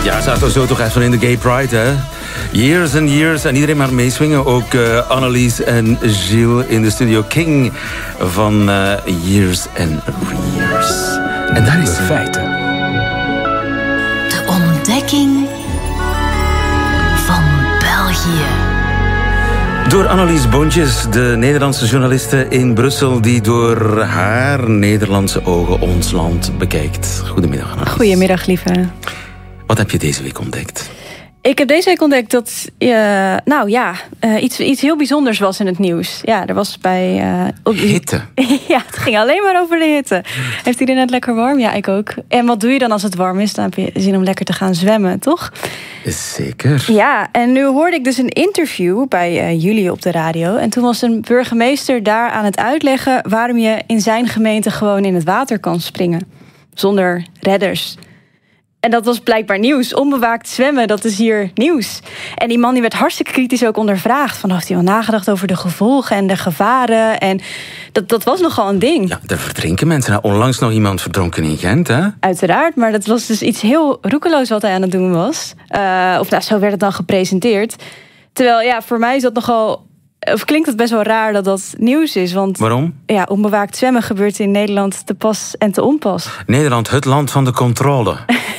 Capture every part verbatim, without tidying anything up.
Ja, zaten zo toch even in de Gay Pride, hè? Years and years. En iedereen maar meeswingen. Ook uh, Annelies en Gilles in de studio. King van uh, Years and Years. En daar is feiten. De ontdekking van België. Door Annelies Bontjes, de Nederlandse journaliste in Brussel, die door haar Nederlandse ogen ons land bekijkt. Goedemiddag, Annelies. Goedemiddag, lieve. Wat heb je deze week ontdekt? Ik heb deze week ontdekt dat, uh, nou ja, uh, iets, iets heel bijzonders was in het nieuws. Ja, er was bij... Uh, op... Hitte. Ja, het ging alleen maar over de hitte. Heeft iedereen het lekker warm? Ja, ik ook. En wat doe je dan als het warm is? Dan heb je zin om lekker te gaan zwemmen, toch? Zeker. Ja, en nu hoorde ik dus een interview bij uh, jullie op de radio. En toen was een burgemeester daar aan het uitleggen waarom je in zijn gemeente gewoon in het water kan springen. Zonder redders. En dat was blijkbaar nieuws. Onbewaakt zwemmen, dat is hier nieuws. En die man die werd hartstikke kritisch ook ondervraagd. Van, heeft hij wel nagedacht over de gevolgen en de gevaren? En dat, dat was nogal een ding. Ja, daar verdrinken mensen. Onlangs nog iemand verdronken in Gent, hè? Uiteraard, maar dat was dus iets heel roekeloos wat hij aan het doen was. Uh, of nou, zo werd het dan gepresenteerd. Terwijl, ja, voor mij is dat nogal... Of klinkt het best wel raar dat dat nieuws is? Want, waarom? Ja, onbewaakt zwemmen gebeurt in Nederland te pas en te onpas. Nederland, het land van de controle.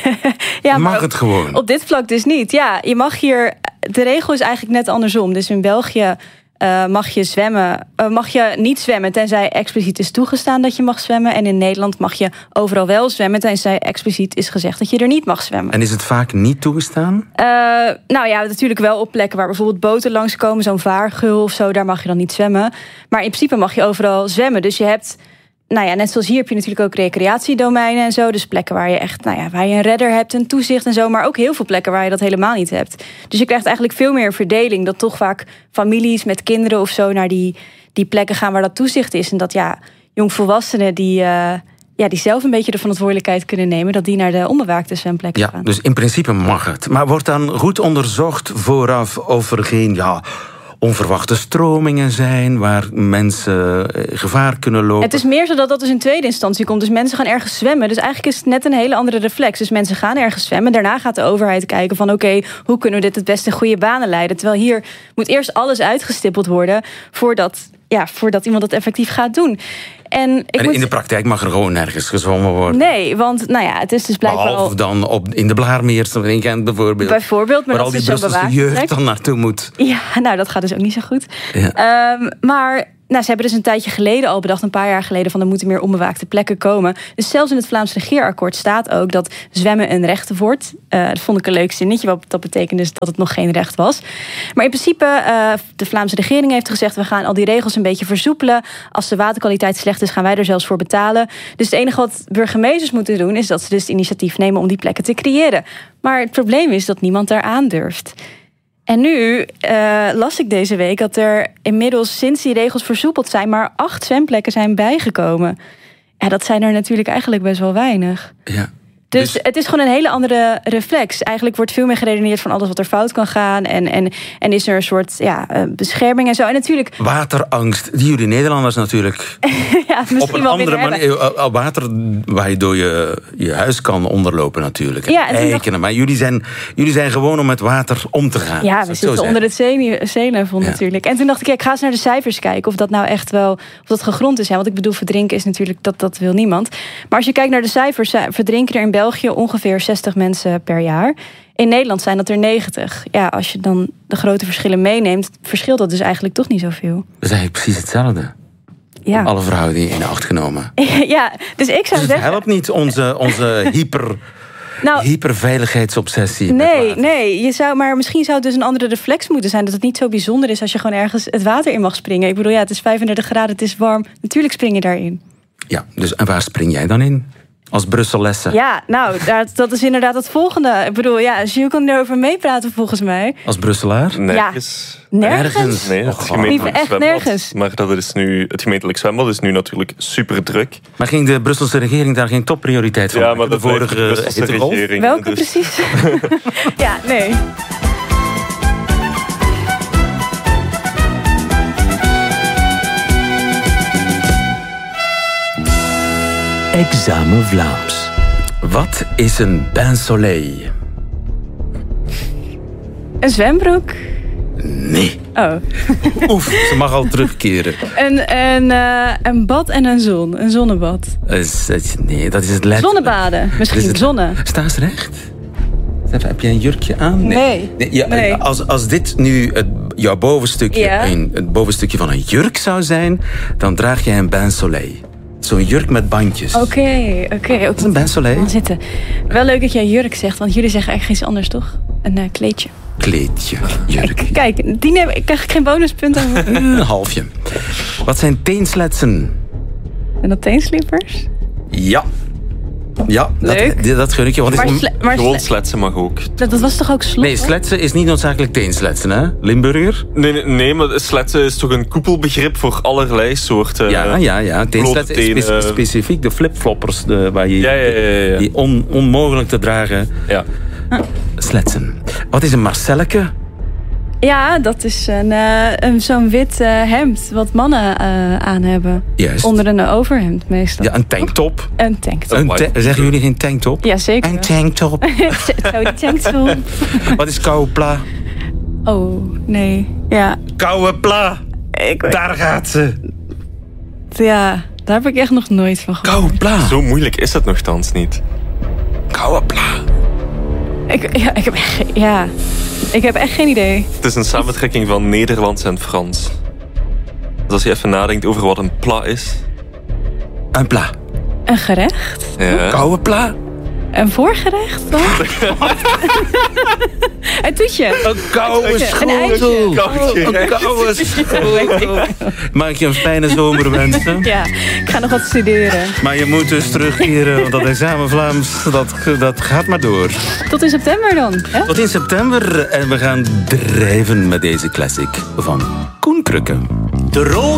Ja, mag maar het gewoon? Op dit vlak dus niet. Ja, je mag hier... De regel is eigenlijk net andersom. Dus in België uh, mag je zwemmen... Uh, mag je niet zwemmen tenzij expliciet is toegestaan dat je mag zwemmen. En in Nederland mag je overal wel zwemmen tenzij expliciet is gezegd dat je er niet mag zwemmen. En is het vaak niet toegestaan? Uh, nou ja, natuurlijk wel op plekken waar bijvoorbeeld boten langskomen. Zo'n vaargeul of zo, daar mag je dan niet zwemmen. Maar in principe mag je overal zwemmen. Dus je hebt... Nou ja, net zoals hier heb je natuurlijk ook recreatiedomeinen en zo. Dus plekken waar je echt, nou ja, waar je een redder hebt, een toezicht en zo. Maar ook heel veel plekken waar je dat helemaal niet hebt. Dus je krijgt eigenlijk veel meer verdeling. Dat toch vaak families met kinderen of zo naar die, die plekken gaan waar dat toezicht is. En dat ja, jongvolwassenen die, uh, ja, die zelf een beetje de verantwoordelijkheid kunnen nemen. Dat die naar de onbewaakte zwemplekken ja, gaan. Dus in principe mag het. Maar wordt dan goed onderzocht vooraf of er geen... ja. onverwachte stromingen zijn, waar mensen gevaar kunnen lopen. Het is meer zo dat dat dus in tweede instantie komt. Dus mensen gaan ergens zwemmen. Dus eigenlijk is het net een hele andere reflex. Dus mensen gaan ergens zwemmen. Daarna gaat de overheid kijken van oké, okay, hoe kunnen we dit het beste goede banen leiden? Terwijl hier moet eerst alles uitgestippeld worden voordat, ja, voordat iemand het effectief gaat doen. En, ik en moet... in de praktijk mag er gewoon nergens gezwommen worden? Nee, want nou ja, het is dus blijkbaar al... Behalve dan op, in de Blaarmeers in Gent bijvoorbeeld. Bijvoorbeeld, maar waar dat al die is dus Brusselse jeugd dan naartoe moet. Ja, nou dat gaat dus ook niet zo goed. Ja. Um, maar... Nou, ze hebben dus een tijdje geleden al bedacht, een paar jaar geleden, van er moeten meer onbewaakte plekken komen. Dus zelfs in het Vlaams regeerakkoord staat ook dat zwemmen een recht wordt. Uh, dat vond ik een leuk zinnetje, wat dat betekent dus dat het nog geen recht was. Maar in principe, uh, de Vlaamse regering heeft gezegd, we gaan al die regels een beetje versoepelen. Als de waterkwaliteit slecht is, gaan wij er zelfs voor betalen. Dus het enige wat burgemeesters moeten doen, is dat ze dus het initiatief nemen om die plekken te creëren. Maar het probleem is dat niemand daar aandurft. En nu uh, las ik deze week dat er inmiddels sinds die regels versoepeld zijn, maar acht zwemplekken zijn bijgekomen. Ja, dat zijn er natuurlijk eigenlijk best wel weinig. Ja. Dus, Dus het is gewoon een hele andere reflex. Eigenlijk wordt veel meer geredeneerd van alles wat er fout kan gaan. En, en, en is er een soort ja, bescherming en zo. En natuurlijk... Waterangst, die jullie Nederlanders natuurlijk... ja, op een andere manier... Water waar je door je, je huis kan onderlopen natuurlijk. Ja, Eikenen. Nog... Maar jullie zijn, jullie zijn gewoon om met water om te gaan. Ja, we zitten onder het zee, zeelevel ja. natuurlijk. En toen dacht ik, ja, ik ga eens naar de cijfers kijken... of dat nou echt wel of dat gegrond is. Ja, want ik bedoel, verdrinken is natuurlijk... dat, dat wil niemand. Maar als je kijkt naar de cijfers... verdrinken er in België ongeveer zestig mensen per jaar. In Nederland zijn dat er negentig. Ja, als je dan de grote verschillen meeneemt... verschilt dat dus eigenlijk toch niet zoveel. Dat is eigenlijk precies hetzelfde. Ja. Alle verhoudingen in acht genomen. Ja, dus ik zou dus het zeggen... helpt niet onze, onze hyper... Nou, hyperveiligheidsobsessie. Nee, nee. Je zou, maar misschien zou het dus een andere reflex moeten zijn. Dat het niet zo bijzonder is als je gewoon ergens het water in mag springen. Ik bedoel, ja, het is vijfendertig graden, het is warm. Natuurlijk spring je daarin. Ja, dus en waar spring jij dan in? Als Brusselessen. Ja, nou, dat, dat is inderdaad het volgende. Ik bedoel, ja, Gilles kan erover meepraten volgens mij. Als Brusselaar? Nergens. Ja. Nergens? Nee, het gemeentelijk echt zwembad. Nergens. Maar dat is nu, het gemeentelijk zwembad is nu natuurlijk super druk. Maar ging de Brusselse regering daar geen topprioriteit van ja, maken? Maar de vorige de Brusselse regering. Welke dus. precies? Ja, nee. Examen Vlaams. Wat is een bain soleil? Een zwembroek? Nee. Oh. Oef, ze mag al terugkeren. Een, een, uh, een bad en een zon. Een zonnebad. Is, is, nee, dat is het letterlijk. Zonnebaden. Misschien het, zonne. Sta eens recht. Heb jij een jurkje aan? Nee. nee. nee, ja, nee. Als, als dit nu het, jouw bovenstukje, ja. een, het bovenstukje van een jurk zou zijn, dan draag jij een bain soleil. Zo'n jurk met bandjes. Oké, okay, oké. Okay. Wat is een bain soleil? Zitten. Wel leuk dat jij jurk zegt, want jullie zeggen eigenlijk iets anders, toch? Een uh, kleedje. Kleedje, jurk. Kijk, die neem, krijg ik geen bonuspunten over. Een halfje. Wat zijn teensletsen? En dat teenslippers? Ja. Ja, leuk. dat, dat gun ik je. Want maar is sle, maar gewoon sletsen mag ook. Dat, dat was toch ook slot? Nee, sletsen is niet noodzakelijk teensletsen, hè? Limburger? Nee, nee, nee, maar sletsen is toch een koepelbegrip voor allerlei soorten... Ja, ja, ja. Teensletsen is spe- specifiek de flipfloppers, de, waar je, ja, ja, ja, ja, ja. die on, onmogelijk te dragen. Ja. Huh. Sletsen. Wat is een Marcelleke? Ja, dat is een, uh, een, zo'n wit uh, hemd wat mannen uh, aan hebben. Juist. Onder een overhemd meestal. Ja, een tanktop. Een tanktop. Een ta- zeggen jullie geen tanktop? Ja, zeker. Een tanktop. Zo, die tanktop. Wat is koude pla? Oh, nee. Ja. Koude pla. Ik weet... Daar gaat ze. Ja, daar heb ik echt nog nooit van gehoord. Koude pla. Zo moeilijk is het nogthans niet. Koude pla. Ik, ja, ik heb echt, ja, ik heb echt geen idee. Het is een samentrekking van Nederlands en Frans. Dus als je even nadenkt over wat een plat is... Een pla. Een gerecht? Ja. Koude pla. Een voorgerecht? Een toetje. Een koude schotel. Een koude schotel. Mag ik je een fijne zomer wensen? Ja, ik ga nog wat studeren. Maar je moet dus terugkeren, want dat examen Vlaams, dat, dat gaat maar door. Tot in september dan, hè? Tot in september en we gaan drijven met deze classic van Koen Krukke. De rode